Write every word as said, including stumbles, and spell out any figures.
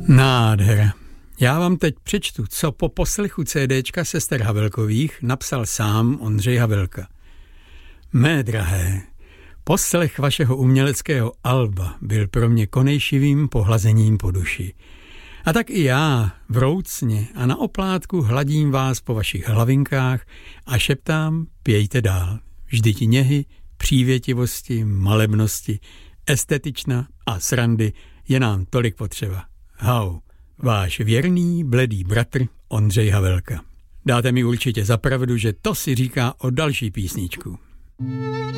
Nádhera. Já vám teď přečtu, co po poslechu CDčka sester Havelkových napsal sám Ondřej Havelka. Mé drahé, poslech vašeho uměleckého alba byl pro mě konejšivým pohlazením po duši. A tak i já vroucně a na oplátku hladím vás po vašich hlavinkách a šeptám, pějte dál. Vždyť něhy, přívětivosti, malebnosti, estetična a srandy je nám tolik potřeba. Hau, váš věrný, bledý bratr Ondřej Havelka. Dáte mi určitě za pravdu, že to si říká o další písničku.